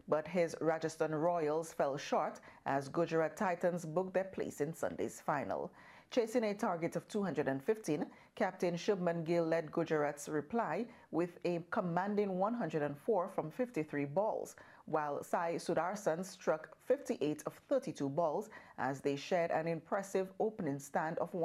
but his Rajasthan Royals fell short as Gujarat Titans booked their place in Sunday's final. Chasing a target of 215, Captain Shubman Gill led Gujarat's reply with a commanding 104 from 53 balls, while Sai Sudarsan struck 58 of 32 balls as they shared an impressive opening stand of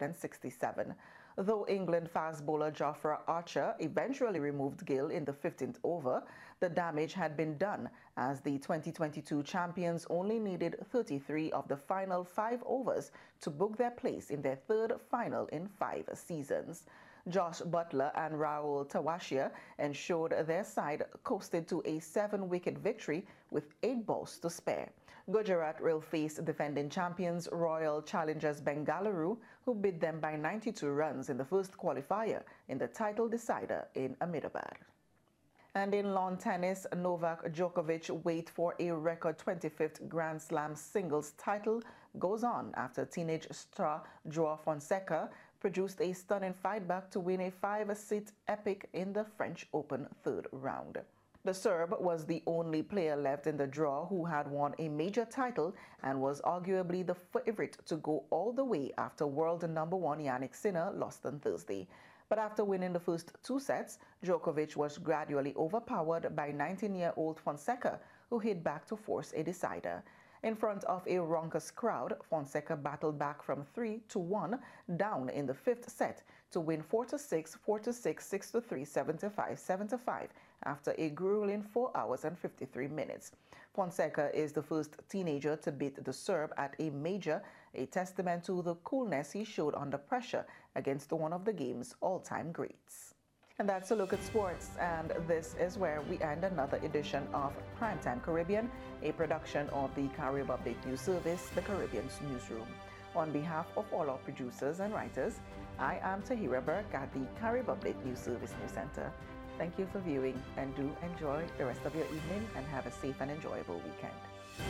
167. Though England fast bowler Jofra Archer eventually removed Gill in the 15th over, the damage had been done as the 2022 champions only needed 33 of the final 5 overs to book their place in their third final in 5 seasons. Josh Butler and Rahul Tawashia ensured their side coasted to a 7-wicket victory with 8 balls to spare. Gujarat will face defending champions Royal Challengers Bengaluru, who beat them by 92 runs in the first qualifier in the title decider in Ahmedabad. And in lawn tennis, Novak Djokovic's wait for a record 25th Grand Slam singles title goes on after teenage star Joao Fonseca produced a stunning fight back to win a 5-set epic in the French Open third round. The Serb was the only player left in the draw who had won a major title and was arguably the favorite to go all the way after world number 1 Jannik Sinner lost on Thursday. But after winning the first 2 sets, Djokovic was gradually overpowered by 19-year-old Fonseca, who hit back to force a decider. In front of a raucous crowd, Fonseca battled back from 3-1 down in the 5th set to win 4-6, 4-6, 6-3, 7-5, 7-5 after a grueling 4 hours and 53 minutes. Fonseca is the first teenager to beat the Serb at a major, a testament to the coolness he showed under pressure against one of the game's all-time greats. And that's a look at sports, and this is where we end another edition of Primetime Caribbean, a production of the Carib Update News Service, the Caribbean's newsroom. On behalf of all our producers and writers, I am Tahira Burke at the Carib Update News Service News Center. Thank you for viewing, and do enjoy the rest of your evening and have a safe and enjoyable weekend.